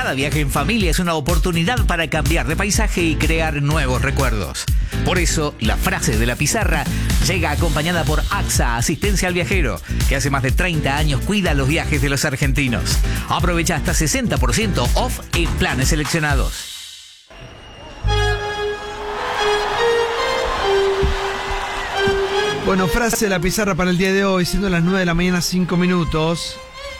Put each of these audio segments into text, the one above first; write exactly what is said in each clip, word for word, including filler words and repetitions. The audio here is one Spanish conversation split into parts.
Cada viaje en familia es una oportunidad para cambiar de paisaje y crear nuevos recuerdos. Por eso, la frase de la pizarra llega acompañada por A X A Asistencia al Viajero, que hace más de treinta años cuida los viajes de los argentinos. Aprovecha hasta sesenta por ciento off en planes seleccionados. Bueno, frase de la pizarra para el día de hoy, siendo las nueve de la mañana, cinco minutos.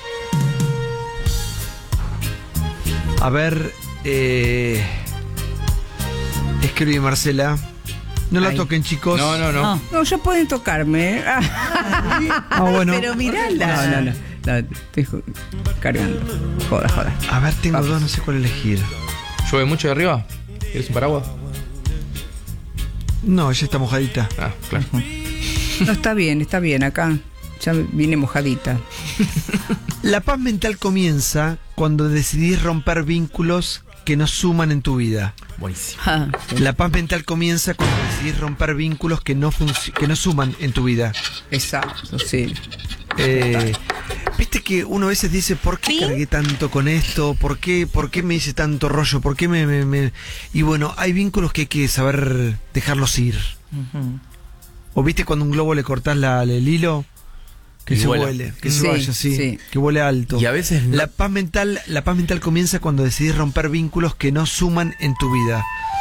A ver, eh, escribe Marcela. No la Ay. toquen, chicos. No, no, no. No, no, ya pueden tocarme. Ah, bueno. Pero mirala. No, no, no. no estoy ju- cargando. Joda, joda. A ver, tengo dos, no sé cuál elegir. ¿Llueve mucho de arriba? ¿Quieres un paraguas? No, ella está mojadita. Ah, claro. No, está bien, está bien. Acá ya vine mojadita. La paz mental comienza cuando decidís romper vínculos que no suman en tu vida. Buenísimo. Ah, sí. La paz mental comienza cuando decidís romper vínculos que no, func- que no suman en tu vida. Exacto, sí. Eh, Viste que uno a veces dice, ¿por qué ¿Sí? cargué tanto con esto? ¿Por qué, por qué me hice tanto rollo? ¿Por qué me, me, me...? Y bueno, hay vínculos que hay que saber dejarlos ir. Ujú. ¿O viste cuando a un globo le cortás la, el hilo? Que Y se vuela. vuele, que Sí, se vaya así, sí. que vuele alto. Y a veces no- La paz mental, la paz mental comienza cuando decidís romper vínculos que no suman en tu vida.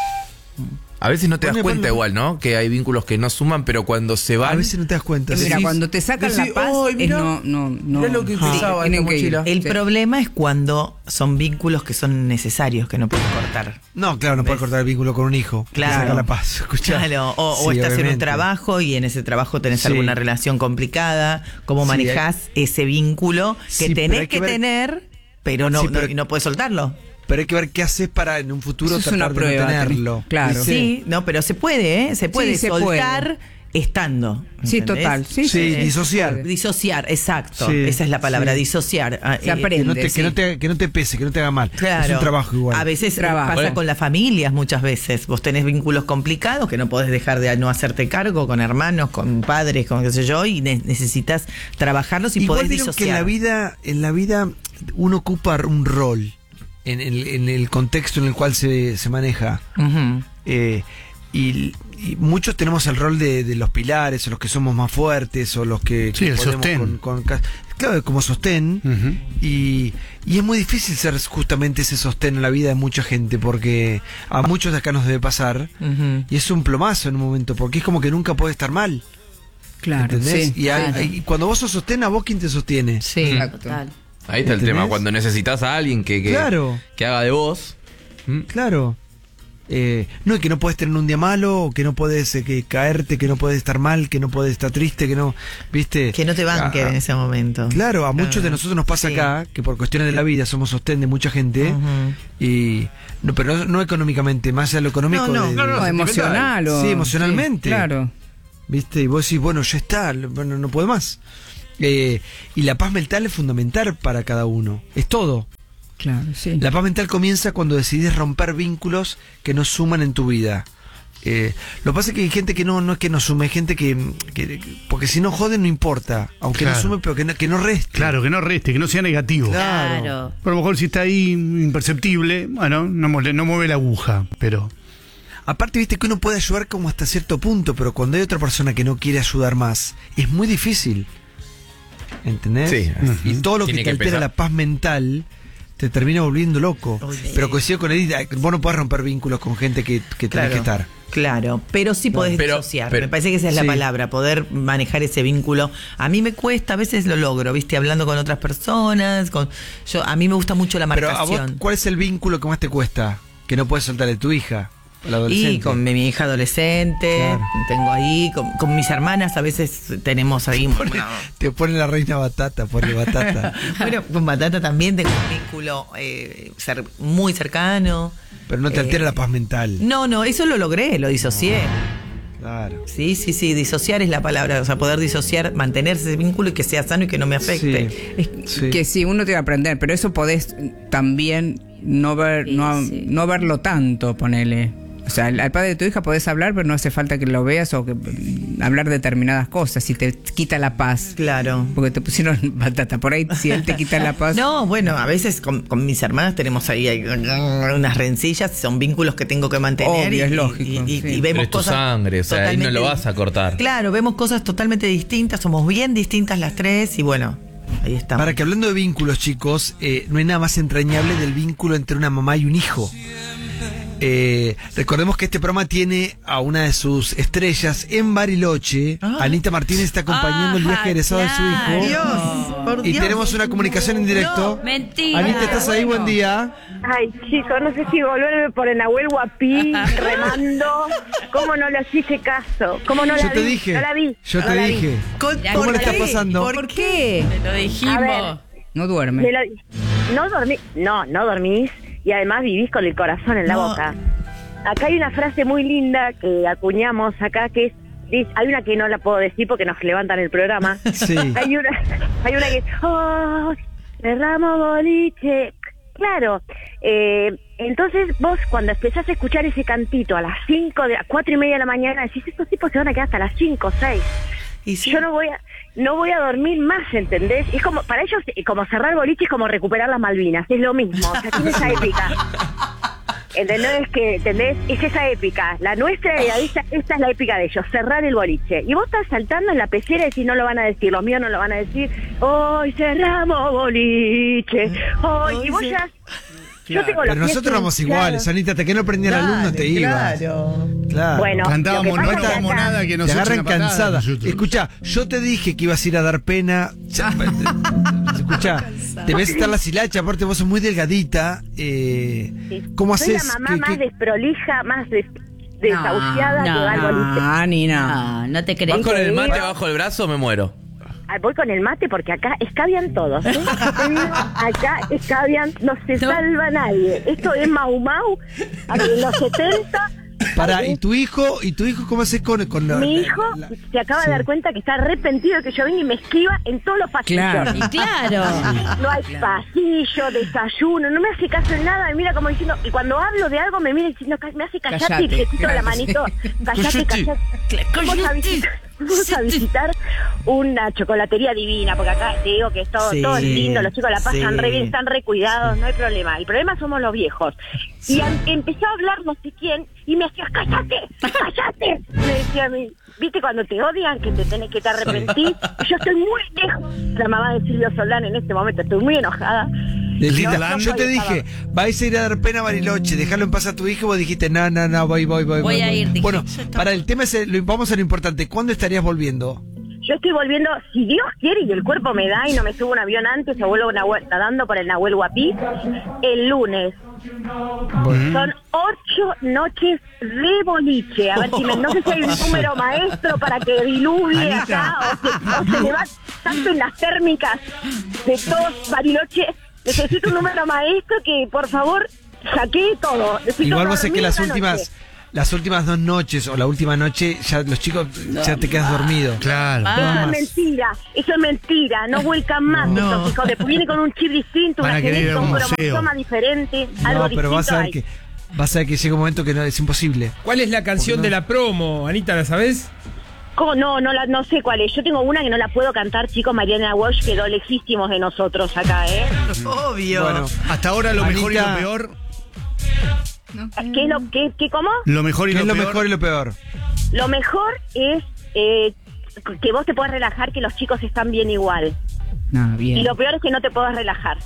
A veces no te das Ponle, cuenta ponle. igual, ¿no? Que hay vínculos que no suman, pero cuando se van... A veces no te das cuenta. Mira, sí. cuando te sacan decís, la paz, "Ay, es mirá, no, no, no. mirá lo que Sí, pesaba tienen esta que ir. mochila". El Sí. problema es cuando son vínculos que son necesarios, que no puedes cortar. No, claro, no puedes ¿Ves? cortar el vínculo con un hijo. Claro. Te saca la paz. Escuchá. Claro, o, o Sí, estás en un obviamente. trabajo y en ese trabajo tenés Sí. alguna relación complicada. ¿Cómo Sí, manejás ese vínculo que Sí, pero tenés hay que, que ver- tener, pero no, Sí, pero- no, y no puedes soltarlo? Pero hay que ver qué haces para en un futuro Eso es una tratar de prueba, no tenerlo. tenés- claro. ¿Viste? Sí, no, pero se puede, ¿eh? Se puede Sí, se soltar estando. Sí, ¿entendés? total. Sí, Sí, sí, disociar. sí. Disociar, exacto. Sí, Esa es la palabra, sí. disociar. Ah, Se eh, aprende. Que no, te, Sí. que, no te, que no te pese, que no te haga mal. Claro. Es un trabajo igual. A veces Trabajo. pasa Bueno. con las familias muchas veces. Vos tenés vínculos complicados que no podés dejar de no hacerte cargo con hermanos, con padres, con qué sé yo, y ne- necesitas trabajarlos y Igual podés vieron que en la disociar. vida, en la vida uno ocupa un rol en el, en el contexto en el cual se, se maneja. Ujú. Eh, y, y muchos tenemos el rol de, de los pilares, o los que somos más fuertes, o los que, Sí, que el podemos sostén. con- con ca- claro, como sostén. Ujú. Y, y es muy difícil ser justamente ese sostén en la vida de mucha gente, porque a muchos de acá nos debe pasar. Ujú. Y es un plomazo en un momento, porque es como que nunca puede estar mal. Claro, ¿Entendés? sí. y, hay- claro. hay- y cuando vos sos sostén, ¿a vos quién te sostiene? Sí, Exacto. total. Ahí está el ¿Entendés? tema, cuando necesitas a alguien que, que, Claro. que haga de vos. ¿Mm? Claro. Eh, no, es que no puedes tener un día malo, o que no puedes eh, que caerte, que no puedes estar mal, que no puedes estar triste, que no, ¿viste? Que no te banque Ah, en ese momento. Claro, a muchos de nosotros nos pasa Sí. acá, que por cuestiones de la vida somos sostén de mucha gente, Ujú. y no, pero no, no económicamente, más allá de lo económico. No, no, de- no, de- O emocional. O, Sí, emocionalmente. claro. ¿Viste? Y vos decís, bueno, ya está, bueno, no puedo más. Eh, y la paz mental es fundamental para cada uno, es todo. Claro, sí. La paz mental comienza cuando decidís romper vínculos que no suman en tu vida. Eh, lo que pasa es que hay gente que no, no es que no sume, hay gente que, que- porque si no jode no importa, aunque Claro. no sume, pero que no, que no reste. Claro, que no reste, que no sea negativo. Claro. Pero a lo mejor si está ahí imperceptible, bueno, no, mole- no mueve la aguja, pero... Aparte, viste que uno puede ayudar como hasta cierto punto, pero cuando hay otra persona que no quiere ayudar más, es muy difícil. ¿Entendés? Sí. Y todo lo que Tiene te que altera pesar. la paz mental te termina volviendo loco. Uy, sí. Pero coincido con Edith, vos no podés romper vínculos con gente que, que tenés Claro. que estar. Claro, pero sí podés Pero- disociar. pero- me parece que esa es la sí. palabra, poder manejar ese vínculo. A mí me cuesta, a veces lo logro, ¿viste? Hablando con otras personas. Con, yo A mí me gusta mucho la Pero a vos, marcación. ¿cuál es el vínculo que más te cuesta? Que no puedes soltar de tu hija, o la adolescente. Y con mi, mi hija adolescente, Claro. tengo ahí, con, con mis hermanas a veces tenemos ahí. Pone- bueno, Te pone la reina batata, ponle batata. bueno, con Batata también tengo un vínculo eh, cer- muy cercano. Pero no te altera Eh, la paz mental. No, no, eso lo logré, lo disocié. Claro. Sí, sí, sí, disociar es la palabra, o sea, poder disociar, mantenerse ese vínculo y que sea sano y que no me afecte. Sí. Es Sí. que sí, uno tiene que aprender, pero eso podés también no ver, Sí, no, sí. no verlo tanto, ponele. O sea, al, al padre de tu hija podés hablar, pero no hace falta que lo veas o que mm, hablar determinadas cosas. Si te quita la paz. Claro. Porque te pusieron batata. Por ahí, si él te quita la paz. No, bueno, a veces con, con mis hermanas tenemos ahí hay unas rencillas, son vínculos que tengo que mantener. Obvio, y, es lógico, Y, y- sí. y Pero vemos es tu cosas. sangre, o sea, ahí no lo totalmente- vas a cortar. Claro, vemos cosas totalmente distintas, somos bien distintas las tres y bueno, ahí estamos. Para que hablando de vínculos, chicos, eh, no hay nada más entrañable del vínculo entre una mamá y un hijo. Eh, recordemos que este programa tiene a una de sus estrellas en Bariloche. Ah. Anita Martínez está acompañando el viaje egresado de su hijo. Dios, por Y Dios. tenemos una comunicación en directo. Mentira. Anita, ¿estás ahí? Buen día. Ay, chicos, no sé si volverme por el Nahuel Huapi, remando. ¿Cómo no le hice caso? ¿Cómo no la Yo te vi? dije. No la vi. Yo no te la vi. dije. Con- Ya, ¿Cómo ¿por le está qué? pasando? ¿Por qué? Te lo dijimos. A ver. No duerme. Me lo- no dormí, no, no dormís y además vivís con el corazón en la No. boca. Acá hay una frase muy linda que acuñamos acá que es, dice- hay una que no la puedo decir porque nos levantan el programa. Sí. Hay una, hay una que es, oh, cerramos boliche. Claro, eh, entonces vos cuando empezás a escuchar ese cantito a las cinco, de las cuatro y media de la mañana, decís, estos tipos se van a quedar hasta las cinco, seis. Y sí. Yo no voy a no voy a dormir más, ¿entendés? Es como, para ellos, eh, como cerrar boliche es como recuperar las Malvinas, es lo mismo, o sea, tiene esa épica. ¿Entendés? Que, ¿entendés? Es esa épica. La nuestra, y esta, esta es la épica de ellos, cerrar el boliche. Y vos estás saltando en la pecera y decís, no lo van a decir, los míos no lo van a decir. Hoy cerramos boliche. Hoy, y vos Hoy ya... Yo tengo los Pero pies nosotros éramos hinchados. iguales, Anita, hasta que no prendía la luz no te Dale, ibas. Claro. Claro. Bueno, Cantábamos, lo que no pasa es que estábamos acá- nada que nos Te echen agarran a patadas cansada. nosotros. Escucha, yo te dije que ibas a ir a dar pena. Escucha, te ves estar la silacha, aparte vos sos muy delgadita. Eh, Sí. ¿Cómo Soy haces? la mamá ¿Qué- más qué- desprolija, más des- desahuciada que va al boliche. Ah, ni no. No, no te ¿Vas crees. con el mate digo? bajo el brazo o me muero? Ah, voy con el mate porque acá escabian todos, ¿eh? Te digo, acá escabian, no se salva nadie. Esto es Mau Mau, aquí en los setenta. Pará, ¿y tu hijo? ¿Y tu hijo cómo haces con, con la- Mi la- hijo la- se acaba sí. de dar cuenta que está arrepentido de que yo venga y me esquiva en todos los pasillos. Claro. Y claro. No hay pasillo, desayuno, no me hace caso en nada, me mira como diciendo, y cuando hablo de algo me mira diciendo, "Ca- me hace callate, Callate. y le quito la manito, callate, callate. Vamos a visitar, vamos a visitar una chocolatería divina, porque acá te digo que es todo, Sí, todo es lindo, los chicos la pasan sí. re bien, están re cuidados, no hay problema. El problema somos los viejos. Y an- empezó a hablar no sé quién, y me hacía, cállate, cállate. Me decía a mí, viste cuando te odian, que te tenés que te arrepentir. Y yo estoy muy lejos, la mamá de Silvio Soldán en este momento, estoy muy enojada. Lelita, No, no yo te soy dije, vais a ir a dar pena a Bariloche, déjalo en paz a tu hijo, vos dijiste, no, no, no, voy, voy, voy. Voy a ir, dije. Bueno, para el tema, es el- lo, vamos a lo importante, ¿cuándo estarías volviendo? Yo estoy volviendo, si Dios quiere y el cuerpo me da y no me subo a un avión antes o vuelvo Nahuel- nadando por el Nahuel Huapi, el lunes. Son ocho noches de boliche. A ver si me, no sé si hay un número maestro para que diluvie Anita. acá o se, o se me va tanto en las térmicas de todos Bariloche. Necesito un número maestro que, por favor, saquee todo. Necesito Igual vos sé que dormir las una últimas, noche. las últimas dos noches o la última noche, ya los chicos, ya te quedas dormido. Claro. Eso es más. mentira, eso es mentira, no vuelcan más No. estos hijos, después viene con un chip distinto, Van una a querer ir a genética, un un museo. cromosoma diferente, algo No, distinto. pero vas a ver hay. que, vas a ver que llega un momento que no es imposible. ¿Cuál es la canción de la promo, Anita, la sabés? ¿Cómo? No, no, la, no sé cuál es. Yo tengo una que no la puedo cantar, chicos. Mariana Walsh quedó lejísimos de nosotros acá, ¿eh? Obvio. Bueno, Hasta ahora lo mejor y Anita. lo peor. ¿Qué, es lo, qué, qué, ¿Cómo? Lo mejor y ¿qué lo, es lo peor. mejor y lo peor? Lo mejor es eh, que vos te puedas relajar, que los chicos están bien igual. No, bien. Y lo peor es que no te puedas relajar.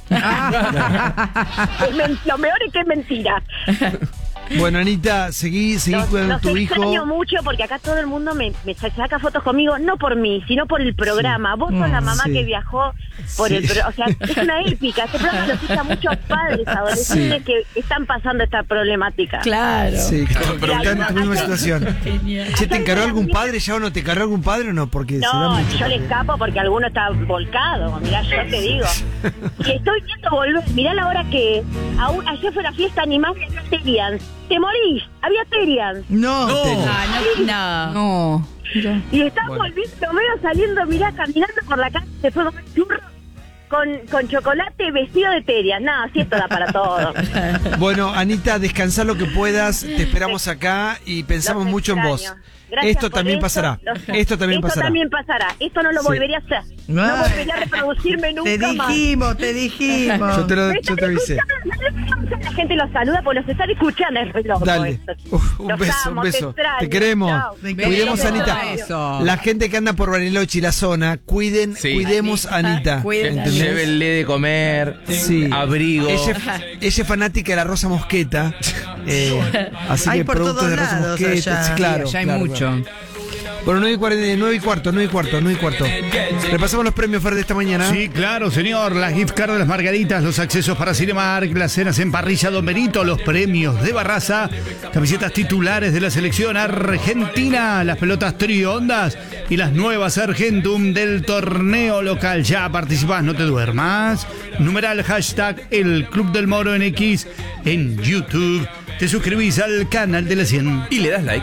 Es men- lo peor es que es mentira. Bueno, Anita, seguí, seguí Los, cuidando a los tu hijo. extraño mucho porque acá todo el mundo me, me saca fotos conmigo, no por mí, sino por el programa. Vos sos la mamá sí. que viajó por Sí. el programa. O sea, es una épica. Este programa lo escucha muchos padres adolescentes que están pasando esta problemática. Claro. Sí, pero está en tu misma Acá- situación. Che, ¿te encaró algún padre ya o no? ¿Te encaró algún padre o no? Porque se da No, mucho. yo le escapo porque alguno está volcado. Mirá, yo te digo. Y estoy viendo volver. Mirá la hora que aún, ayer fue la fiesta animal y había Terians. Te morís. Había Terians. No. Ah, no, no. No. Mira. Y está Bueno. volviendo, veo saliendo, mirá, caminando por la calle, se fue a comer churros. con, con chocolate vestido de teria. No, sí, esto da para todo. Bueno, Anita, descansá lo que puedas. Te esperamos acá y pensamos Los mucho en vos. extraño. Gracias Esto por también eso, pasará. lo sé. Esto también Esto pasará. también pasará. Esto no lo Sí. volvería a hacer. No Ay. volvería a reproducirme nunca Te más. dijimos, te dijimos. Yo te, lo, ¿Me yo están te avisé. escuchando? La gente los saluda porque los están escuchando. Es re loco Dale. esto. Uf, un Los beso, amo, un beso. Te, extraño. Te queremos. Chao. Cuidemos Beso, a Anita. beso. La gente que anda por Bariloche y la zona, cuiden, Sí. cuidemos a Anita. Cuiden a ¿entendés? Llévenle de comer, Sí. abrigo. Ella, ella es fanática de la Rosa Mosqueta. eh, así Hay que por productos todos de Rosa lados Mosqueta. allá. Sí, claro, Ya hay claro, mucho. claro. Bueno, nueve y, cuarenta, nueve y cuarto, nueve y cuarto, nueve y cuarto. Repasamos los premios Fer de esta mañana. Sí, claro, señor. La gift card de las Margaritas, los accesos para Cinemark, las cenas en parrilla Don Benito, los premios de Barraza, camisetas titulares de la selección argentina, las pelotas triondas y las nuevas Argentum del torneo local. Ya participás, no te duermas. Numeral hashtag El Club del Moro en X en YouTube. Te suscribís al canal de la cien. Y le das like.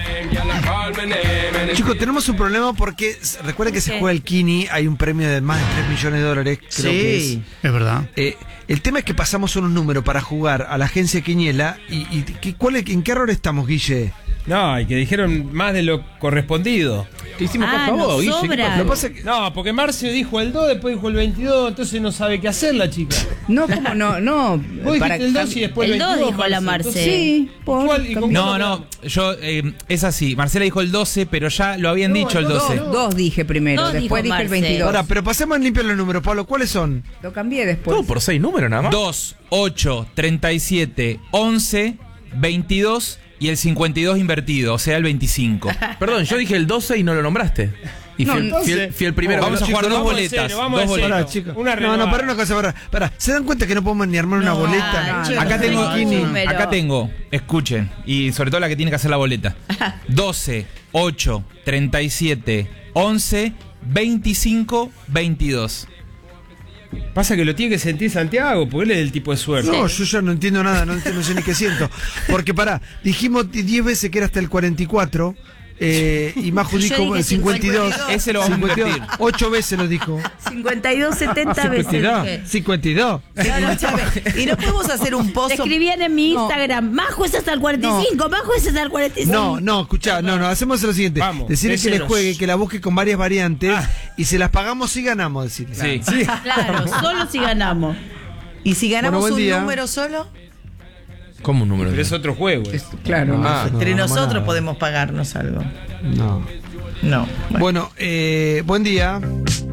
Chicos, tenemos un problema porque s- recuerden que se juega el Kini, hay un premio de más de tres millones de dólares, creo Sí. que es. Es verdad. Eh, el tema es que pasamos unos números para jugar a la agencia Quiniela y, y ¿qué- cuál es- ¿en qué error estamos, Guille? No, y que dijeron más de lo correspondido. ¿Qué hicimos Ah, por favor, nos Guille? ¿Qué sobra. pasó? Lo que pasa es que No, porque Marcio dijo el dos, después dijo el veintidós, entonces no sabe qué hacer la chica. No, como no, no. Vos dijiste el dos y después el El dos veintidós. dijo la Marce. entonces- Sí, por ¿Cuál? ¿Y con No, cuál? no, yo, eh, es así. Marcela dijo el doce, pero ya lo habían dicho el doce. Dos, dos dije primero, Dos después dijo dije el Marce. veintidós. ahora, pero pasemos en limpio los números, Pablo, ¿cuáles son? Lo cambié después. Todo por seis números nada más. dos, ocho, treinta y siete, once, veintidós y el cincuenta y dos invertido, o sea, el veinticinco. Perdón, yo dije el doce y no lo nombraste. Y No, fui, el- entonces- fui el, fui el primero. Vamos a Chicos, jugar dos vamos en boletas. serio, vamos dos en serio. boletas. Pará, chicos. Una no, no, renovada. pará una cosa, pará, pará. ¿Se dan cuenta que no podemos ni armar una No, boleta? chicos, Acá tengo, Kini. Número. acá tengo, escuchen, y sobre todo la que tiene que hacer la boleta. doce, ocho, treinta y siete, once, veinticinco, veintidós. Pasa que lo tiene que sentir Santiago, porque él es del tipo de suerte. No, yo ya no entiendo nada, no, entiendo, no sé ni qué siento. Porque pará, dijimos diez veces que era hasta el cuarenta y cuatro. Eh, y Maju Yo dijo dije cincuenta y dos. cincuenta y dos. Ese lo vamos a cincuenta y dos. invertir. Ocho veces lo dijo. cincuenta y dos, setenta veces dije. cincuenta y dos. Claro, escúchame, y no podemos hacer un Te pozo. escribían en mi Instagram, Majo es hasta el cuarenta y cinco, Majo es hasta el cuarenta y cinco. No, no, escuchá, no, no, hacemos lo siguiente. Vamos, Decirle que le décenos. juegue, que la busque con varias variantes y se las pagamos y ganamos, decirle. Sí. Claro, solo si ganamos. ¿Y si ganamos Bueno, buen un día. número solo? ¿Cómo un número? Pero es otro juego. es. Claro. Ah, Entre no, nosotros nada. podemos pagarnos algo. No. No. Bueno, eh, buen día.